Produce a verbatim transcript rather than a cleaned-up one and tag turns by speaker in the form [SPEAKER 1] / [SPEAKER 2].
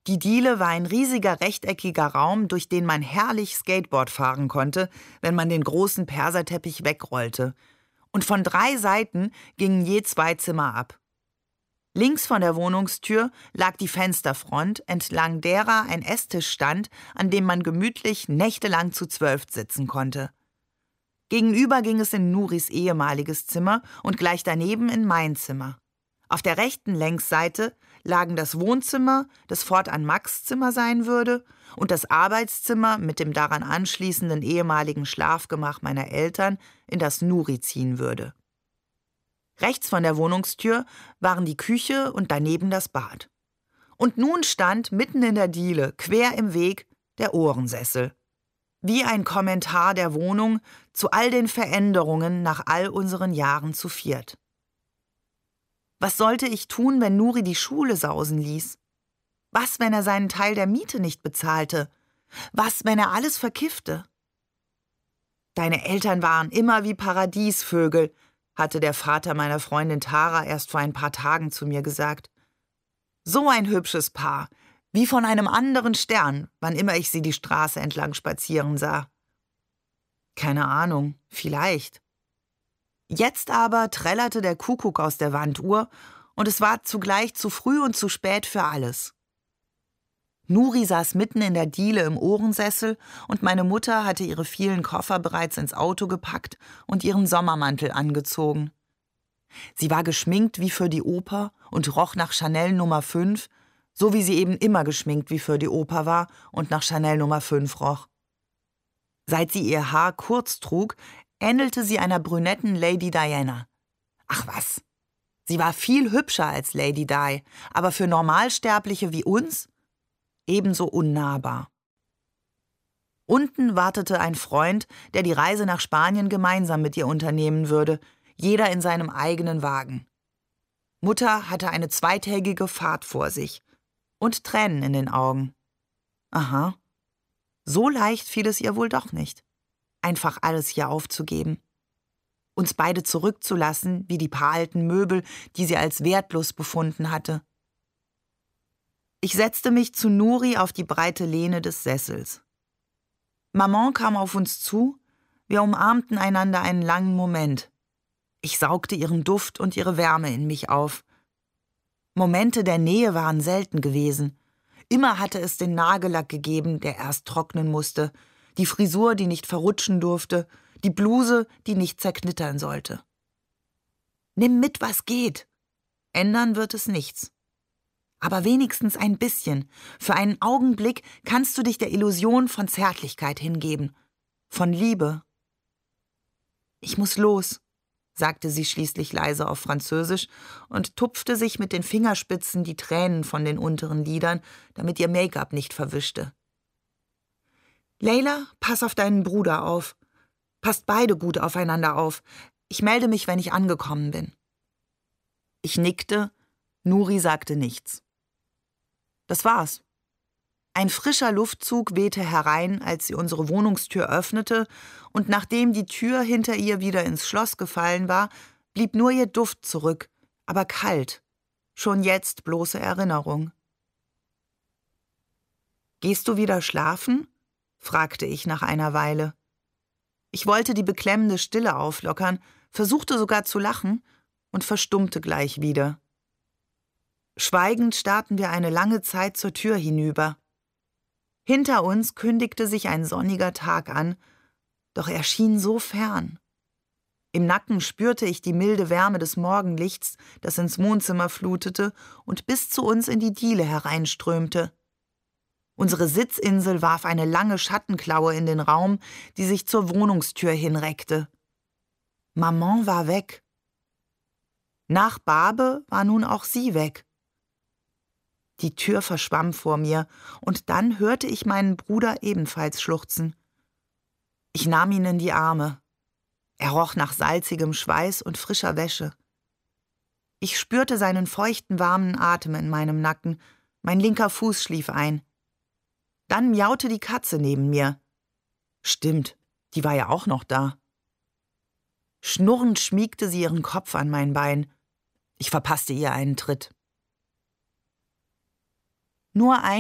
[SPEAKER 1] Die Diele war ein riesiger rechteckiger Raum, durch den man herrlich Skateboard fahren konnte, wenn man den großen Perserteppich wegrollte. Und von drei Seiten gingen je zwei Zimmer ab. Links von der Wohnungstür lag die Fensterfront, entlang derer ein Esstisch stand, an dem man gemütlich nächtelang zu zwölf sitzen konnte. Gegenüber ging es in Nuris ehemaliges Zimmer und gleich daneben in mein Zimmer. Auf der rechten Längsseite lagen das Wohnzimmer, das fortan Max' Zimmer sein würde, und das Arbeitszimmer mit dem daran anschließenden ehemaligen Schlafgemach meiner Eltern, in das Nuri ziehen würde. Rechts von der Wohnungstür waren die Küche und daneben das Bad. Und nun stand mitten in der Diele, quer im Weg, der Ohrensessel. Wie ein Kommentar der Wohnung zu all den Veränderungen nach all unseren Jahren zu viert. Was sollte ich tun, wenn Nuri die Schule sausen ließ? Was, wenn er seinen Teil der Miete nicht bezahlte? Was, wenn er alles verkiffte? Deine Eltern waren immer wie Paradiesvögel, hatte der Vater meiner Freundin Tara erst vor ein paar Tagen zu mir gesagt. So ein hübsches Paar, wie von einem anderen Stern, wann immer ich sie die Straße entlang spazieren sah. Keine Ahnung, vielleicht. Jetzt aber trällerte der Kuckuck aus der Wanduhr und es war zugleich zu früh und zu spät für alles. Nuri saß mitten in der Diele im Ohrensessel und meine Mutter hatte ihre vielen Koffer bereits ins Auto gepackt und ihren Sommermantel angezogen. Sie war geschminkt wie für die Oper und roch nach Chanel Nummer fünf, so wie sie eben immer geschminkt wie für die Oper war und nach Chanel Nummer fünf roch. Seit sie ihr Haar kurz trug, ähnelte sie einer brünetten Lady Diana. Ach was, sie war viel hübscher als Lady Di, aber für Normalsterbliche wie uns ebenso unnahbar. Unten wartete ein Freund, der die Reise nach Spanien gemeinsam mit ihr unternehmen würde, jeder in seinem eigenen Wagen. Mutter hatte eine zweitägige Fahrt vor sich und Tränen in den Augen. Aha, so leicht fiel es ihr wohl doch nicht, einfach alles hier aufzugeben. Uns beide zurückzulassen, wie die paar alten Möbel, die sie als wertlos befunden hatte. Ich setzte mich zu Nuri auf die breite Lehne des Sessels. Maman kam auf uns zu, wir umarmten einander einen langen Moment. Ich saugte ihren Duft und ihre Wärme in mich auf. Momente der Nähe waren selten gewesen. Immer hatte es den Nagellack gegeben, der erst trocknen musste, die Frisur, die nicht verrutschen durfte, die Bluse, die nicht zerknittern sollte. Nimm mit, was geht. Ändern wird es nichts. Aber wenigstens ein bisschen. Für einen Augenblick kannst du dich der Illusion von Zärtlichkeit hingeben. Von Liebe. Ich muss los, sagte sie schließlich leise auf Französisch und tupfte sich mit den Fingerspitzen die Tränen von den unteren Lidern, damit ihr Make-up nicht verwischte. Leila, pass auf deinen Bruder auf. Passt beide gut aufeinander auf. Ich melde mich, wenn ich angekommen bin. Ich nickte, Nuri sagte nichts. Das war's. Ein frischer Luftzug wehte herein, als sie unsere Wohnungstür öffnete, und nachdem die Tür hinter ihr wieder ins Schloss gefallen war, blieb nur ihr Duft zurück, aber kalt, schon jetzt bloße Erinnerung. »Gehst du wieder schlafen?« fragte ich nach einer Weile. Ich wollte die beklemmende Stille auflockern, versuchte sogar zu lachen und verstummte gleich wieder. Schweigend starrten wir eine lange Zeit zur Tür hinüber. Hinter uns kündigte sich ein sonniger Tag an, doch er schien so fern. Im Nacken spürte ich die milde Wärme des Morgenlichts, das ins Wohnzimmer flutete und bis zu uns in die Diele hereinströmte. Unsere Sitzinsel warf eine lange Schattenklaue in den Raum, die sich zur Wohnungstür hinreckte. Maman war weg. Nach Babe war nun auch sie weg. Die Tür verschwamm vor mir, und dann hörte ich meinen Bruder ebenfalls schluchzen. Ich nahm ihn in die Arme. Er roch nach salzigem Schweiß und frischer Wäsche. Ich spürte seinen feuchten, warmen Atem in meinem Nacken, mein linker Fuß schlief ein. Dann miaute die Katze neben mir. Stimmt, die war ja auch noch da. Schnurrend schmiegte sie ihren Kopf an mein Bein. Ich verpasste ihr einen Tritt. Nur ein